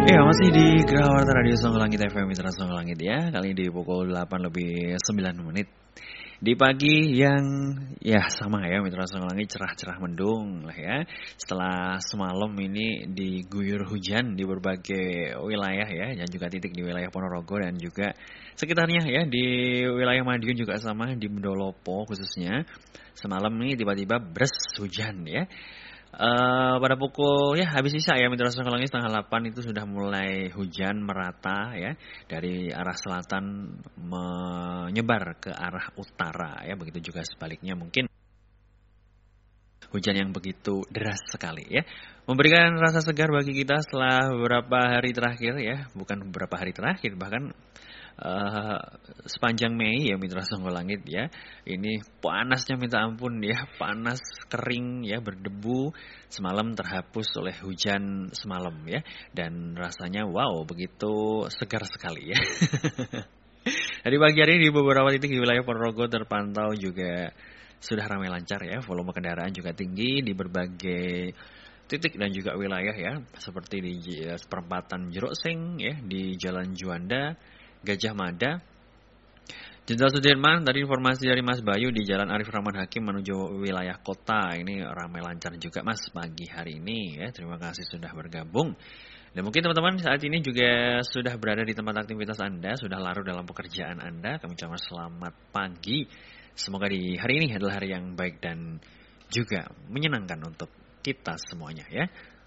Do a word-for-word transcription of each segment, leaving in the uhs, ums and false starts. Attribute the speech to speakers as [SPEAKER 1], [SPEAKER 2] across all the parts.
[SPEAKER 1] Iya, masih di Gerawarta Radio Songgolangit F M Mitra Songgolangit ya. Kali ini di pukul delapan lebih sembilan menit. Di pagi yang ya sama ya Mitra Songgolangit, cerah-cerah mendung lah ya. Setelah semalam ini diguyur hujan di berbagai wilayah ya, dan juga titik di wilayah Ponorogo dan juga sekitarnya ya. Di wilayah Madiun juga sama, di Mendolopo khususnya. Semalam ini tiba-tiba bres hujan ya. Uh, pada pukul ya habis sisa ya Mitra Songgolangit setengah delapan itu sudah mulai hujan merata ya, dari arah selatan menyebar ke arah utara ya, begitu juga sebaliknya mungkin hujan yang begitu deras sekali ya, memberikan rasa segar bagi kita setelah beberapa hari terakhir ya, bukan beberapa hari terakhir bahkan Uh, sepanjang Mei ya Mitra Songgolangit ya. Ini panasnya minta ampun ya, panas, kering ya, berdebu. Semalam terhapus oleh hujan semalam ya, dan rasanya wow begitu segar sekali ya. Dari pagi hari ini di beberapa titik di wilayah Ponorogo terpantau juga sudah ramai lancar ya, volume kendaraan juga tinggi di berbagai titik dan juga wilayah ya, seperti di perempatan Jeruk Seng ya, di Jalan Juanda, Gajah Mada, Jenderal Sudirman. Tadi informasi dari Mas Bayu di Jalan Arif Rahman Hakim menuju wilayah kota. Ini ramai lancar juga Mas pagi hari ini ya. Terima kasih sudah bergabung. Dan mungkin teman-teman saat ini juga sudah berada di tempat aktivitas Anda, sudah larut dalam pekerjaan Anda. Kami ucapkan selamat pagi. Semoga di hari ini adalah hari yang baik dan juga menyenangkan untuk kita semuanya ya.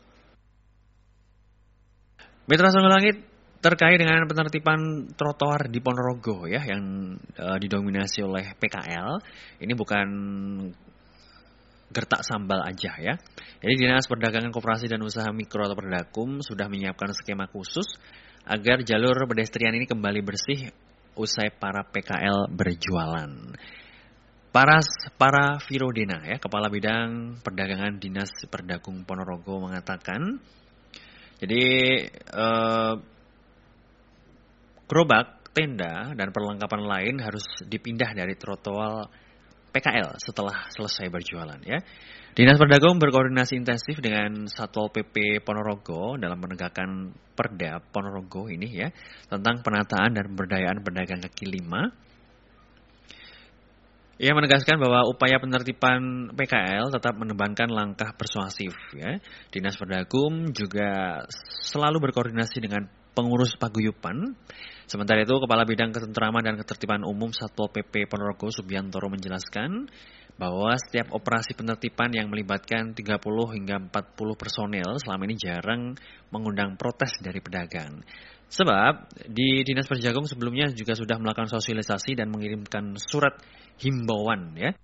[SPEAKER 1] Mitra Songgolangit, terkait dengan penertiban trotoar di Ponorogo ya, yang uh, didominasi oleh P K L, ini bukan gertak sambal aja ya. Jadi Dinas Perdagangan Koperasi dan Usaha Mikro atau Perdakum sudah menyiapkan skema khusus agar jalur pedestrian ini kembali bersih usai para P K L berjualan. Paras para Virodena ya, Kepala Bidang Perdagangan Dinas Perdakum Ponorogo mengatakan, jadi uh, gerobak, tenda, dan perlengkapan lain harus dipindah dari trotoar P K L setelah selesai berjualan ya. Dinas Perdagang berkoordinasi intensif dengan Satpol P P Ponorogo dalam menegakkan Perda Ponorogo ini ya, tentang penataan dan pemberdayaan pedagang kaki lima. Ia menegaskan bahwa upaya penertiban P K L tetap menembangkan langkah persuasif ya. Dinas Perdakum juga selalu berkoordinasi dengan pengurus paguyuban. Sementara itu, Kepala Bidang Ketentraman dan Ketertiban Umum Satpol P P Ponorogo Subiantoro menjelaskan bahwa setiap operasi penertiban yang melibatkan tiga puluh hingga empat puluh personel selama ini jarang mengundang protes dari pedagang. Sebab di Dinas Perdagang sebelumnya juga sudah melakukan sosialisasi dan mengirimkan surat himbauan ya.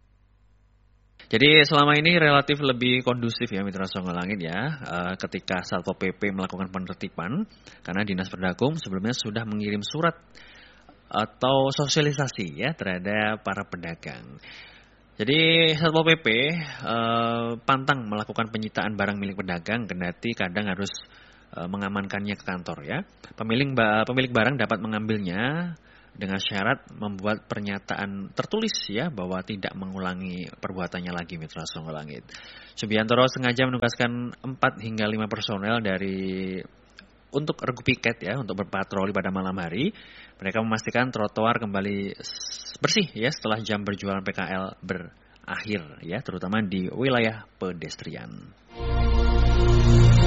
[SPEAKER 1] Jadi selama ini relatif lebih kondusif ya Mitra Songgolangit ya, ketika Satpol P P melakukan penertiban, karena Dinas Perdakum sebelumnya sudah mengirim surat atau sosialisasi ya terhadap para pedagang. Jadi Satpol P P eh, pantang melakukan penyitaan barang milik pedagang, kendati kadang harus eh, mengamankannya ke kantor ya. Pemilik pemilik barang dapat mengambilnya dengan syarat membuat pernyataan tertulis ya, bahwa tidak mengulangi perbuatannya lagi Mitra Songgolangit. Subiantoro sengaja menugaskan empat hingga lima personel dari untuk regu piket ya, untuk berpatroli pada malam hari. Mereka memastikan trotoar kembali bersih ya setelah jam berjualan P K L berakhir ya, terutama di wilayah pedestrian.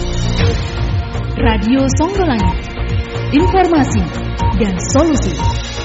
[SPEAKER 2] Radio Songgolangit, informasi dan solusi.